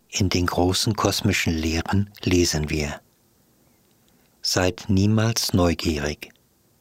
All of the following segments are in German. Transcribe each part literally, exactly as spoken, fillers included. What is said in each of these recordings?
in den großen kosmischen Lehren lesen wir: Seid niemals neugierig.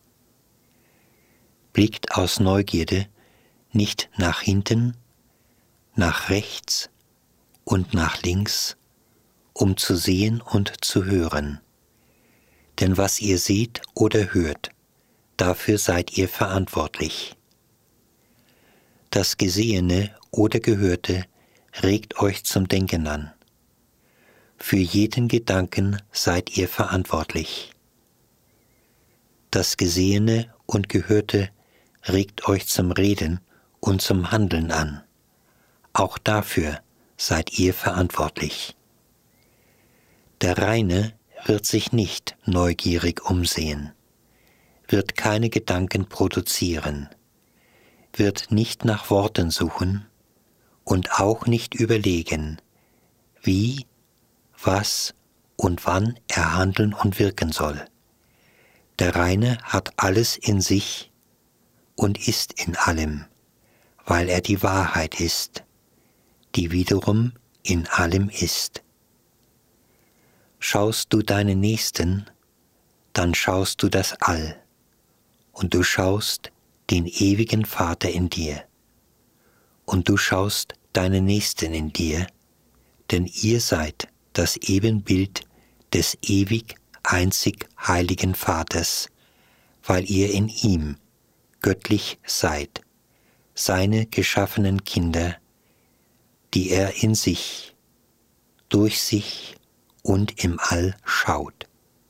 Blickt aus Neugierde nicht nach hinten, nach rechts und nach links, um zu sehen und zu hören. Denn was ihr seht oder hört, dafür seid ihr verantwortlich. Das Gesehene oder Gehörte regt euch zum Denken an. Für jeden Gedanken seid ihr verantwortlich. Das Gesehene und Gehörte regt euch zum Reden und zum Handeln an. Auch dafür seid ihr verantwortlich. Der Reine wird sich nicht neugierig umsehen, wird keine Gedanken produzieren, wird nicht nach Worten suchen und auch nicht überlegen, wie, was und wann er handeln und wirken soll. Der Reine hat alles in sich und ist in allem, weil er die Wahrheit ist, die wiederum in allem ist. Schaust du deinen Nächsten, dann schaust du das All, und du schaust den ewigen Vater in dir, und du schaust deinen Nächsten in dir, denn ihr seid das Ebenbild des ewig einzig heiligen Vaters, weil ihr in ihm göttlich seid, seine geschaffenen Kinder, die er in sich, durch sich und im All schaut.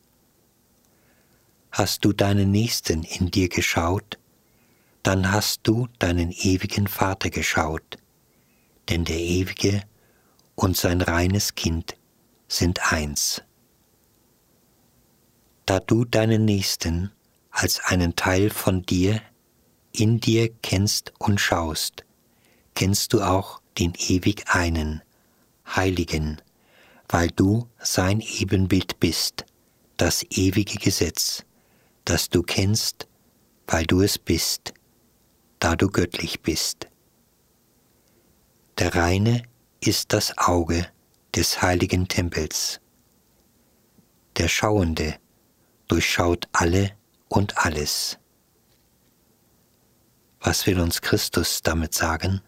Hast du deinen Nächsten in dir geschaut, dann hast du deinen ewigen Vater geschaut, denn der Ewige und sein reines Kind sind eins. Da du deinen Nächsten als einen Teil von dir, in dir kennst und schaust, kennst du auch den ewig einen, Heiligen, weil du sein Ebenbild bist, das ewige Gesetz, das du kennst, weil du es bist, da du göttlich bist. Der Reine ist das Auge des heiligen Tempels. Der Schauende durchschaut alle und alles. Was will uns Christus damit sagen?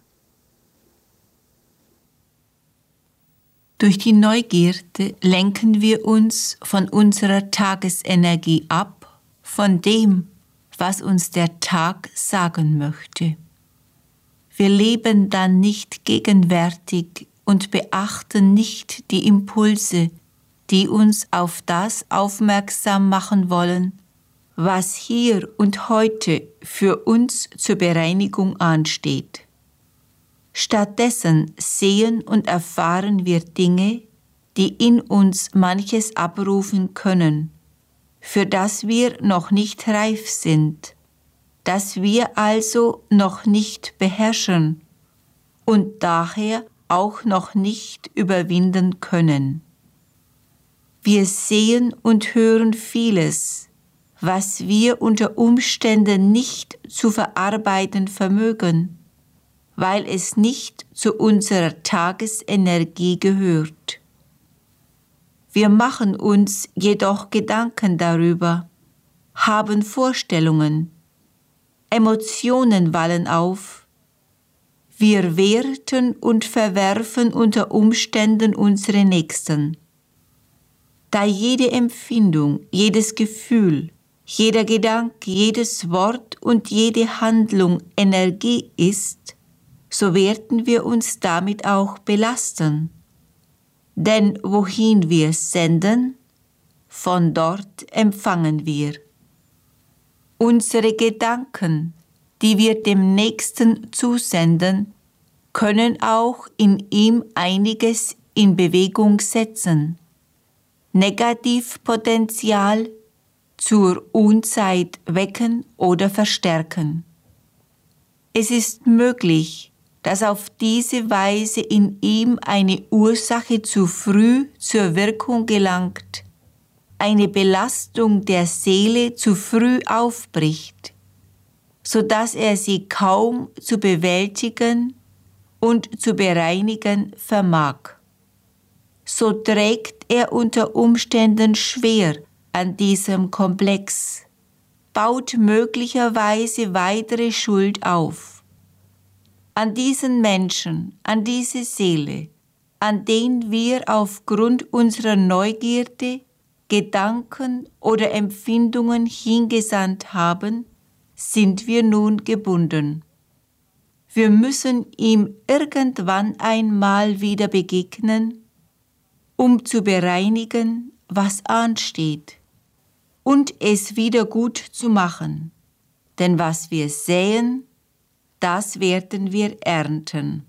Durch die Neugierde lenken wir uns von unserer Tagesenergie ab, von dem, was uns der Tag sagen möchte. Wir leben dann nicht gegenwärtig und beachten nicht die Impulse, die uns auf das aufmerksam machen wollen, was hier und heute für uns zur Bereinigung ansteht. Stattdessen sehen und erfahren wir Dinge, die in uns manches abrufen können, für das wir noch nicht reif sind, das wir also noch nicht beherrschen und daher auch noch nicht überwinden können. Wir sehen und hören vieles, was wir unter Umständen nicht zu verarbeiten vermögen, weil es nicht zu unserer Tagesenergie gehört. Wir machen uns jedoch Gedanken darüber, haben Vorstellungen, Emotionen wallen auf, wir werten und verwerfen unter Umständen unsere Nächsten. Da jede Empfindung, jedes Gefühl, jeder Gedanke, jedes Wort und jede Handlung Energie ist, so werden wir uns damit auch belasten. Denn wohin wir senden, von dort empfangen wir. Unsere Gedanken, die wir dem Nächsten zusenden, können auch in ihm einiges in Bewegung setzen. Negativpotenzial zur Unzeit wecken oder verstärken. Es ist möglich, dass auf diese Weise in ihm eine Ursache zu früh zur Wirkung gelangt, eine Belastung der Seele zu früh aufbricht, sodass er sie kaum zu bewältigen und zu bereinigen vermag. so trägt er unter Umständen schwer an diesem Komplex, baut möglicherweise weitere Schuld auf. An diesen Menschen, an diese Seele, an den wir aufgrund unserer Neugierde, Gedanken oder Empfindungen hingesandt haben, sind wir nun gebunden. Wir müssen ihm irgendwann einmal wieder begegnen, um zu bereinigen, was ansteht, und es wieder gut zu machen. Denn was wir säen, das werden wir ernten.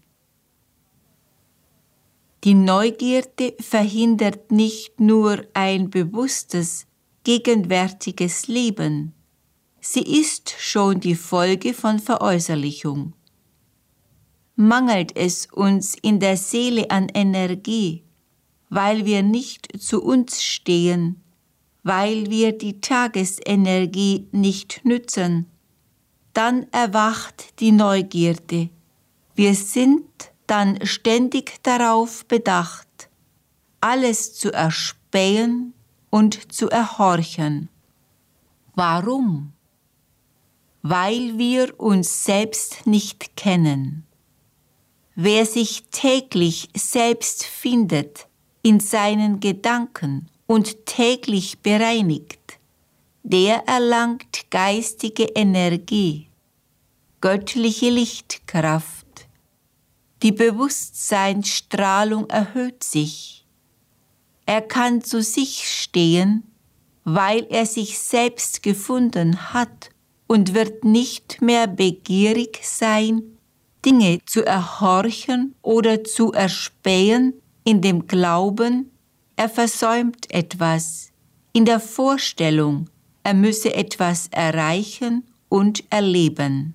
Die Neugierde verhindert nicht nur ein bewusstes, gegenwärtiges Leben, sie ist schon die Folge von Veräußerlichung. Mangelt es uns in der Seele an Energie, weil wir nicht zu uns stehen, weil wir die Tagesenergie nicht nützen, dann erwacht die Neugierde. Wir sind dann ständig darauf bedacht, alles zu erspähen und zu erhorchen. Warum? Weil wir uns selbst nicht kennen. Wer sich täglich selbst findet in seinen Gedanken und täglich bereinigt, der erlangt geistige Energie, göttliche Lichtkraft. Die Bewusstseinsstrahlung erhöht sich. Er kann zu sich stehen, weil er sich selbst gefunden hat und wird nicht mehr begierig sein, Dinge zu erhorchen oder zu erspähen in dem Glauben, er versäumt etwas, in der Vorstellung, er müsse etwas erreichen und erleben.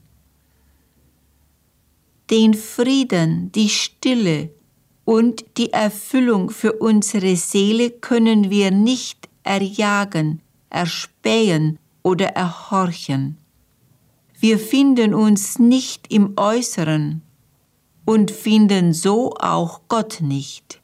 Den Frieden, die Stille und die Erfüllung für unsere Seele können wir nicht erjagen, erspähen oder erhorchen. Wir finden uns nicht im Äußeren und finden so auch Gott nicht.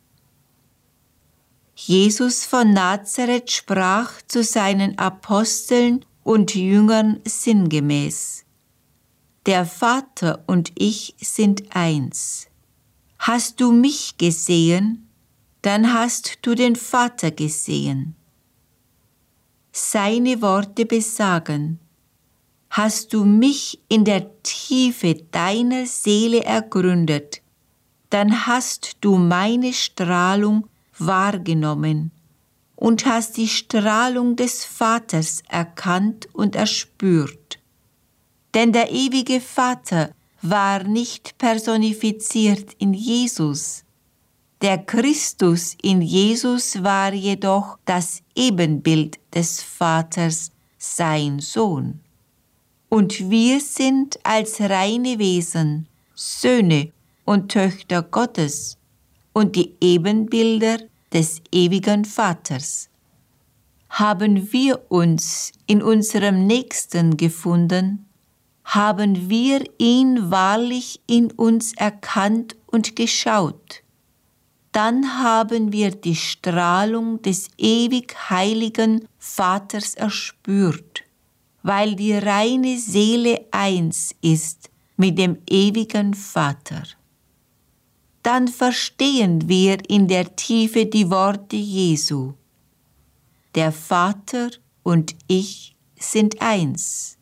Jesus von Nazareth sprach zu seinen Aposteln und Jüngern sinngemäß: Der Vater und ich sind eins. Hast du mich gesehen, dann hast du den Vater gesehen. Seine Worte besagen: Hast du mich in der Tiefe deiner Seele ergründet, dann hast du meine Strahlung wahrgenommen und hast die Strahlung des Vaters erkannt und erspürt. Denn der ewige Vater war nicht personifiziert in Jesus. Der Christus in Jesus war jedoch das Ebenbild des Vaters, sein Sohn. Und wir sind als reine Wesen Söhne und Töchter Gottes und die Ebenbilder des ewigen Vaters. Haben wir uns in unserem Nächsten gefunden, haben wir ihn wahrlich in uns erkannt und geschaut, dann haben wir die Strahlung des ewig heiligen Vaters erspürt, weil die reine Seele eins ist mit dem ewigen Vater. Dann verstehen wir in der Tiefe die Worte Jesu: Der Vater und ich sind eins.